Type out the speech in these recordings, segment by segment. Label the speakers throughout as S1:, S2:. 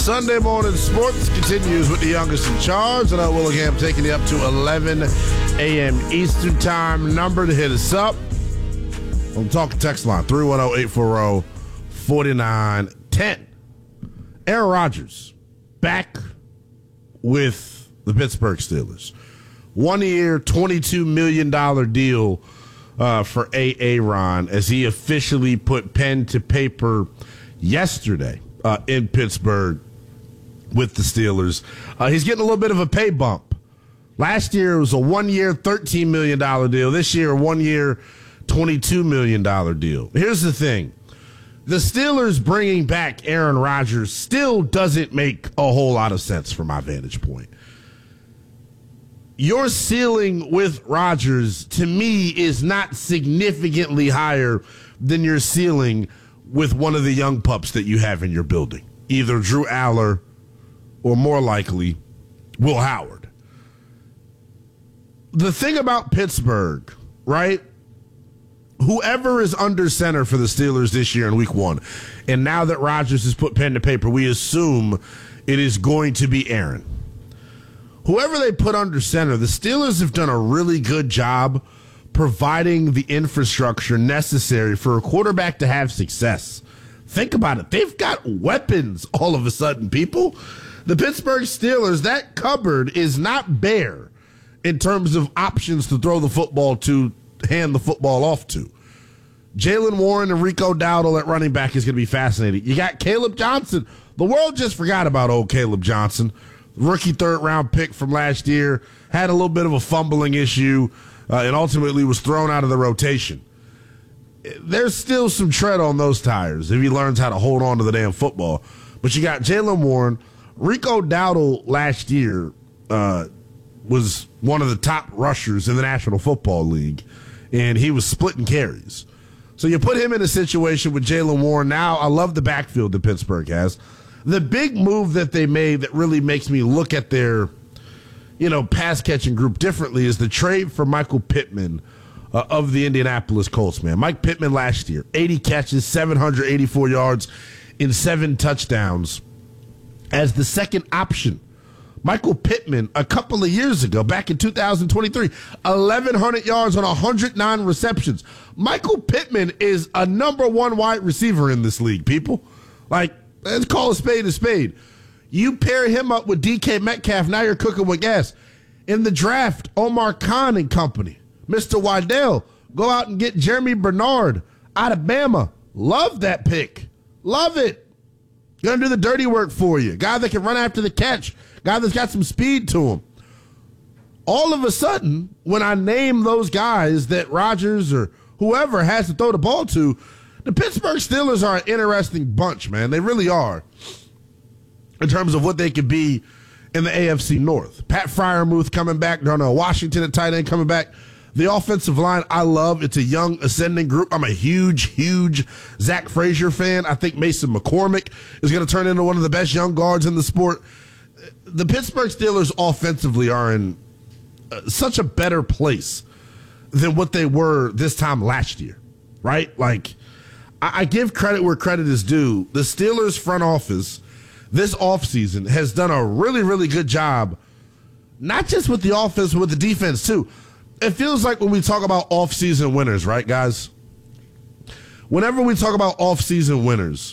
S1: Sunday morning sports continues with the youngest in charge, and Willingham taking you up to 11 a.m. Eastern time. Number to hit us up on Talk Text Line 310-840-4910. Aaron Rodgers back with the Pittsburgh Steelers. 1 year, $22 million deal for Aaron as he officially put pen to paper yesterday in Pittsburgh with the Steelers. He's getting a little bit of a pay bump. Last year it was a 1 year, $13 million deal. This year, a 1 year, $22 million deal. Here's the thing. The Steelers bringing back Aaron Rodgers still doesn't make a whole lot of sense from my vantage point. Your ceiling with Rodgers, to me, is not significantly higher than your ceiling with one of the young pups that you have in your building, either Drew Aller or, more likely, Will Howard. The thing about Pittsburgh, right? Whoever is under center for the Steelers this year in week 1, and now that Rodgers has put pen to paper, we assume it is going to be Aaron. Whoever they put under center, the Steelers have done a really good job providing the infrastructure necessary for a quarterback to have success. Think about it. They've got weapons all of a sudden, people. The Pittsburgh Steelers, that cupboard is not bare in terms of options to throw the football to, hand the football off to. Jaylen Warren and Rico Dowdle at running back is going to be fascinating. You got Caleb Johnson. The world just forgot about old Caleb Johnson. Rookie third-round pick from last year, had a little bit of a fumbling issue, and ultimately was thrown out of the rotation. There's still some tread on those tires if he learns how to hold on to the damn football. But you got Jaylen Warren. Rico Dowdle last year was one of the top rushers in the National Football League, and he was splitting carries. So you put him in a situation with Jaylen Warren. Now, I love the backfield that Pittsburgh has. The big move that they made that really makes me look at their, pass-catching group differently is the trade for Michael Pittman of the Indianapolis Colts, man. Mike Pittman last year, 80 catches, 784 yards, in 7 touchdowns as the second option. Michael Pittman, a couple of years ago, back in 2023, 1,100 yards on 109 receptions. Michael Pittman is a number 1 wide receiver in this league, people. Let's call a spade. You pair him up with DK Metcalf, now you're cooking with gas. In the draft, Omar Khan and company, Mr. Waddell, go out and get Jeremy Bernard out of Bama. Love that pick. Love it. Going to do the dirty work for you. Guy that can run after the catch. Guy that's got some speed to him. All of a sudden, when I name those guys that Rodgers or whoever has to throw the ball to, the Pittsburgh Steelers are an interesting bunch, man. They really are in terms of what they could be in the AFC North. Pat Freiermuth coming back. Darnell Washington at tight end coming back. The offensive line, I love. It's a young, ascending group. I'm a huge Zach Frazier fan. I think Mason McCormick is going to turn into one of the best young guards in the sport. The Pittsburgh Steelers offensively are in such a better place than what they were this time last year, right? I give credit where credit is due. The Steelers front office this offseason has done a really, really good job, not just with the offense, but with the defense too. It feels like when we talk about offseason winners, right, guys? Whenever we talk about offseason winners,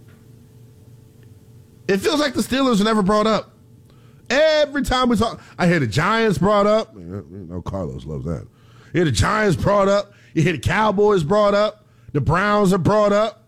S1: it feels like the Steelers are never brought up. Every time we talk, I hear the Giants brought up. Carlos loves that. You hear the Giants brought up. You hear the Cowboys brought up. The Browns are brought up.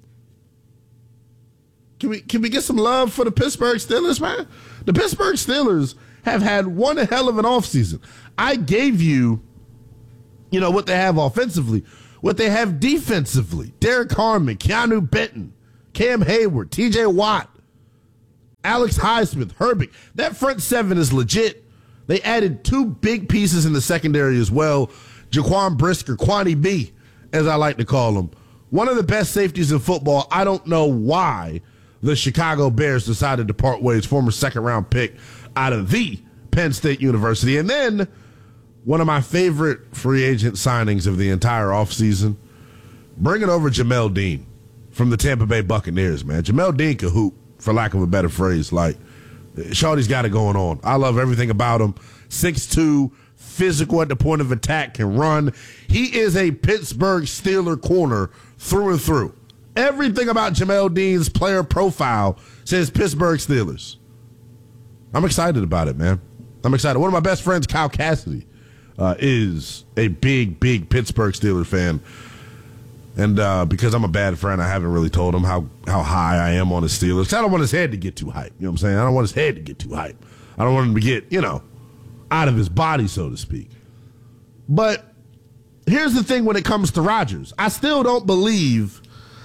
S1: Can we get some love for the Pittsburgh Steelers, man? The Pittsburgh Steelers have had one hell of an offseason. I gave you, what they have offensively, what they have defensively. Derek Harmon, Keanu Benton, Cam Hayward, TJ Watt, Alex Highsmith, Herbig. That front seven is legit. They added 2 big pieces in the secondary as well. Jaquan Brisker, Kwani B, as I like to call him. One of the best safeties in football. I don't know why the Chicago Bears decided to part ways, former second-round pick out of the Penn State University. And then one of my favorite free agent signings of the entire offseason, bringing over Jamel Dean from the Tampa Bay Buccaneers, man. Jamel Dean can hoop. for lack of a better phrase. Like, Shawty's got it going on. I love everything about him. 6'2", physical at the point of attack, can run. He is a Pittsburgh Steeler corner through and through. Everything about Jamel Dean's player profile says Pittsburgh Steelers. I'm excited about it, man. I'm excited. One of my best friends, Kyle Cassidy, is a big, big Pittsburgh Steelers fan. And because I'm a bad friend, I haven't really told him how high I am on the Steelers. I don't want his head to get too hype. You know what I'm saying? I don't want his head to get too hype. I don't want him to get, out of his body, so to speak. But here's the thing when it comes to Rodgers. I still don't believe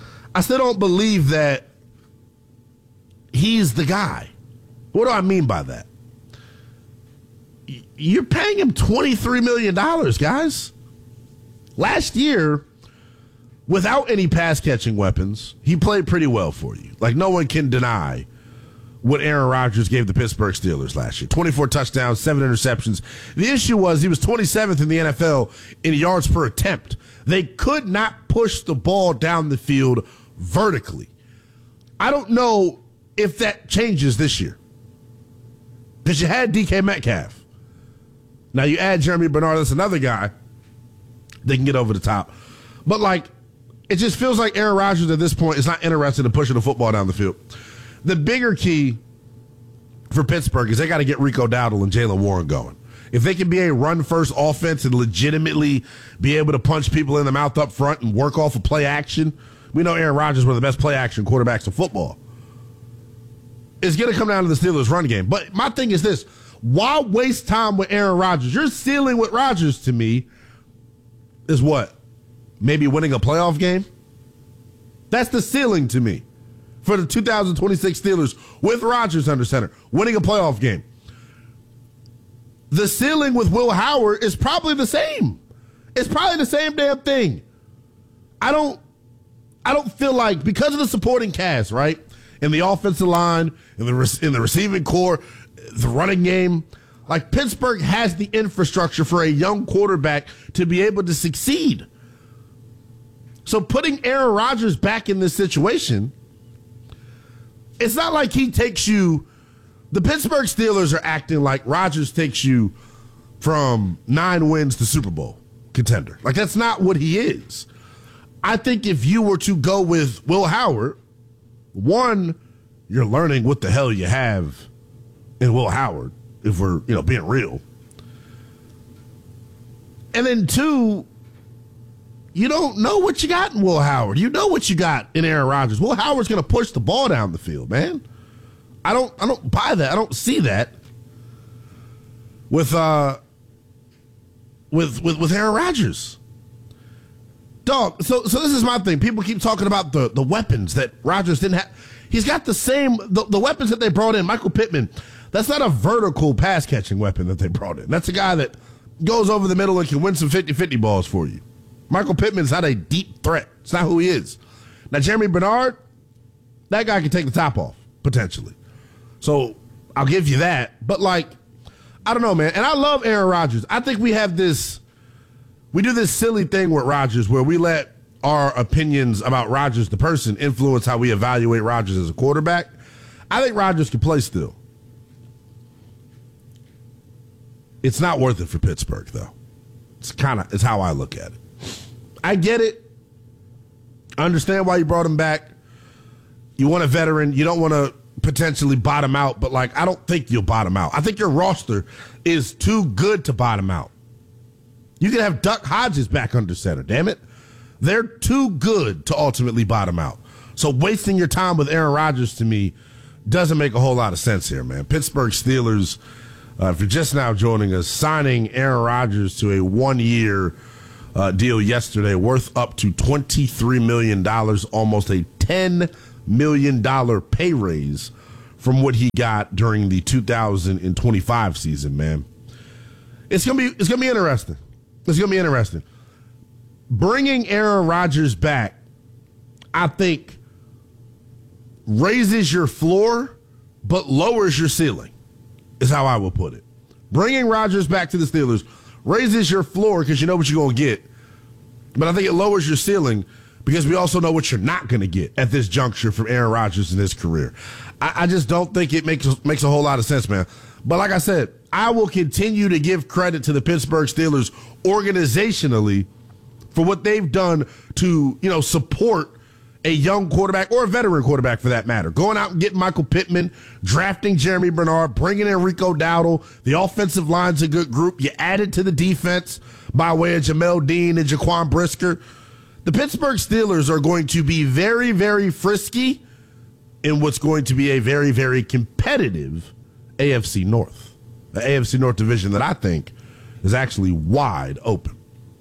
S1: that he's the guy. What do I mean by that? You're paying him $23 million, guys. Last year, without any pass-catching weapons, he played pretty well for you. Like, no one can deny what Aaron Rodgers gave the Pittsburgh Steelers last year. 24 touchdowns, 7 interceptions. The issue was he was 27th in the NFL in yards per attempt. They could not push the ball down the field vertically. I don't know if that changes this year, because you had DK Metcalf. Now you add Jeremy Bernard, that's another guy they can get over the top. But, like, it just feels like Aaron Rodgers at this point is not interested in pushing the football down the field. The bigger key for Pittsburgh is they got to get Rico Dowdle and Jaylen Warren going. If they can be a run-first offense and legitimately be able to punch people in the mouth up front and work off of play action, we know Aaron Rodgers is one of the best play action quarterbacks in football. It's going to come down to the Steelers' run game. But my thing is this. Why waste time with Aaron Rodgers? Your ceiling with Rodgers, to me, is what? Maybe winning a playoff game? That's the ceiling to me for the 2026 Steelers with Rodgers under center. Winning a playoff game. The ceiling with Will Howard is probably the same. It's probably the same damn thing. I don't feel like, because of the supporting cast, right? In the offensive line, in the receiving core, the running game, like, Pittsburgh has the infrastructure for a young quarterback to be able to succeed. So putting Aaron Rodgers back in this situation, it's not like he takes you. The Pittsburgh Steelers are acting like Rodgers takes you from 9 wins to Super Bowl contender. Like, that's not what he is. I think if you were to go with Will Howard, one, you're learning what the hell you have in Will Howard, if we're, being real. And then two, you don't know what you got in Will Howard. You know what you got in Aaron Rodgers. Will Howard's going to push the ball down the field, man. I don't buy that. I don't see that with Aaron Rodgers. Dog, so this is my thing. People keep talking about the weapons that Rodgers didn't have. He's got the same, the weapons that they brought in. Michael Pittman, that's not a vertical pass-catching weapon that they brought in. That's a guy that goes over the middle and can win some 50-50 balls for you. Michael Pittman's not a deep threat. It's not who he is. Now, Jeremy Bernard, that guy can take the top off, potentially. So I'll give you that. But, like, I don't know, man. And I love Aaron Rodgers. I think we do this silly thing with Rodgers where we let our opinions about Rodgers, the person, influence how we evaluate Rodgers as a quarterback. I think Rodgers can play still. It's not worth it for Pittsburgh, though. It's how I look at it. I get it. I understand why you brought him back. You want a veteran. You don't want to potentially bottom out, but, like, I don't think you'll bottom out. I think your roster is too good to bottom out. You can have Duck Hodges back under center, damn it. They're too good to ultimately bottom out. So wasting your time with Aaron Rodgers, to me, doesn't make a whole lot of sense here, man. Pittsburgh Steelers, if you're just now joining us, signing Aaron Rodgers to a 1-year deal yesterday worth up to $23 million, almost a $10 million pay raise from what he got during the 2025 season, man. It's gonna be interesting. It's going to be interesting. Bringing Aaron Rodgers back, I think, raises your floor but lowers your ceiling, is how I will put it. Bringing Rodgers back to the Steelers raises your floor because you know what you're going to get. But I think it lowers your ceiling because we also know what you're not going to get at this juncture from Aaron Rodgers in his career. I just don't think it makes a whole lot of sense, man. But like I said, I will continue to give credit to the Pittsburgh Steelers organizationally for what they've done to, support a young quarterback or a veteran quarterback for that matter. Going out and getting Michael Pittman, drafting Jeremy Bernard, bringing in Rico Dowdle. The offensive line's a good group. You added to the defense by way of Jamel Dean and Jaquan Brisker. The Pittsburgh Steelers are going to be very, very frisky in what's going to be a very, very competitive AFC North. The AFC North division that I think is actually wide open.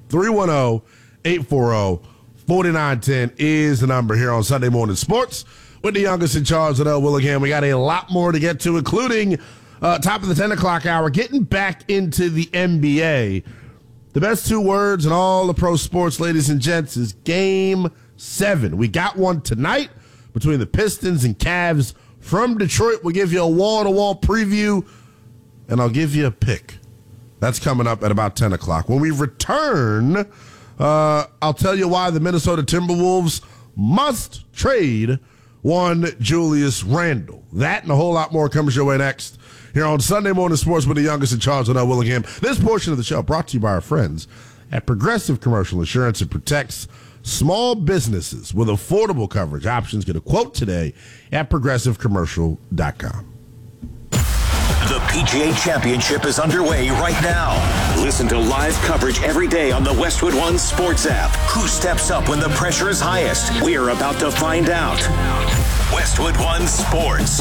S1: 310-840-4910 is the number here on Sunday Morning Sports with the youngest in charge, Liddell Willingham. We got a lot more to get to, including top of the 10 o'clock hour, getting back into the NBA. The best two words in all the pro sports, ladies and gents, is Game 7. We got one tonight between the Pistons and Cavs from Detroit. We'll give you a wall-to-wall preview, and I'll give you a pick. That's coming up at about 10 o'clock. When we return, I'll tell you why the Minnesota Timberwolves must trade one Julius Randle. That and a whole lot more comes your way next here on Sunday Morning Sports with the youngest in charge, Liddell Willingham. This portion of the show brought to you by our friends at Progressive Commercial Insurance. It protects small businesses with affordable coverage options. Get a quote today at progressivecommercial.com.
S2: The PGA Championship is underway right now. Listen to live coverage every day on the Westwood One Sports app. Who steps up when the pressure is highest? We're about to find out. Westwood One Sports.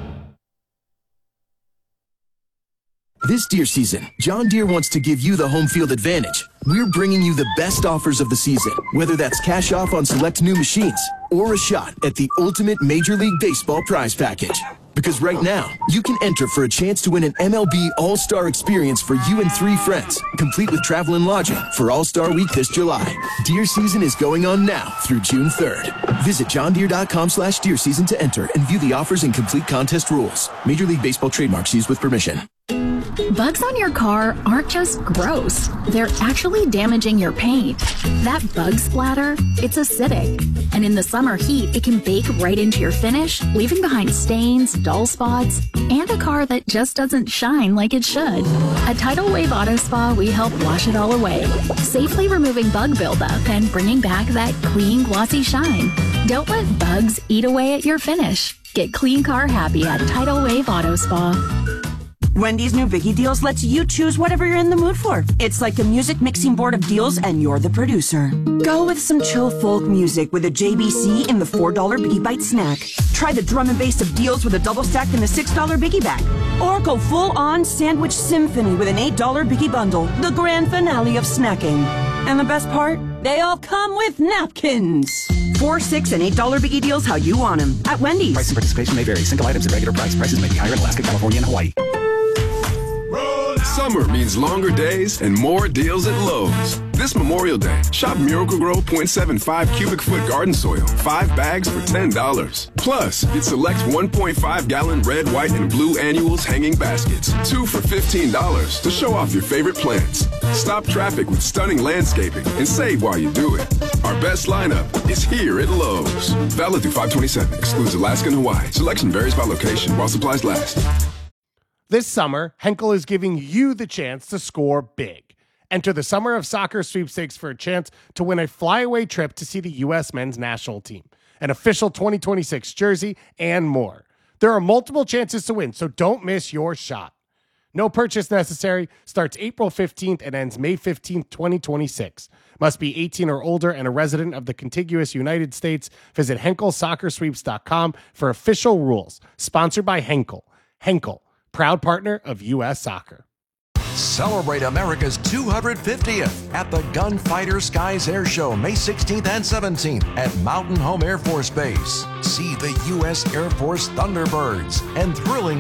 S3: This Deere season, John Deere wants to give you the home field advantage. We're bringing you the best offers of the season, whether that's cash off on select new machines or a shot at the ultimate Major League Baseball prize package. Because right now, you can enter for a chance to win an MLB All-Star experience for you and 3 friends, complete with travel and lodging for All-Star Week this July. Deer season is going on now through June 3rd. Visit johndeere.com/Deer season to enter and view the offers and complete contest rules. Major League Baseball trademarks used with permission.
S4: Bugs on your car aren't just gross. They're actually damaging your paint. That bug splatter, it's acidic. And in the summer heat, it can bake right into your finish, leaving behind stains, dull spots, and a car that just doesn't shine like it should. At Tidal Wave Auto Spa, we help wash it all away, safely removing bug buildup and bringing back that clean, glossy shine. Don't let bugs eat away at your finish. Get clean car happy at Tidal Wave Auto Spa.
S5: Wendy's new Biggie Deals lets you choose whatever you're in the mood for. It's like a music mixing board of deals, and you're the producer. Go with some chill folk music with a JBC in the $4 Biggie Bite snack. Try the drum and bass of deals with a double stack in the $6 Biggie Bag. Or go full-on sandwich symphony with an $8 Biggie Bundle, the grand finale of snacking. And the best part? They all come with napkins. $4, $6, and $8 Biggie Deals how you want them at Wendy's.
S6: Price and participation may vary. Single items at regular price. Prices may be higher in Alaska, California, and Hawaii.
S7: Summer means longer days and more deals at Lowe's. This Memorial Day, shop Miracle-Gro 0.75 cubic foot garden soil, 5 bags for $10. Plus, get select 1.5 gallon red, white, and blue annuals hanging baskets, 2 for $15 to show off your favorite plants. Stop traffic with stunning landscaping and save while you do it. Our best lineup is here at Lowe's. Valid through 5/27, excludes Alaska and Hawaii. Selection varies by location while supplies last.
S8: This summer, Henkel is giving you the chance to score big. Enter the Summer of Soccer sweepstakes for a chance to win a flyaway trip to see the U.S. men's national team, an official 2026 jersey, and more. There are multiple chances to win, so don't miss your shot. No purchase necessary, starts April 15th and ends May 15th, 2026. Must be 18 or older and a resident of the contiguous United States. Visit HenkelSoccerSweeps.com for official rules. Sponsored by Henkel. Henkel, proud partner of U.S. Soccer.
S9: Celebrate America's 250th at the Gunfighter Skies Air Show, May 16th and 17th at Mountain Home Air Force Base. See the U.S. Air Force Thunderbirds and thrilling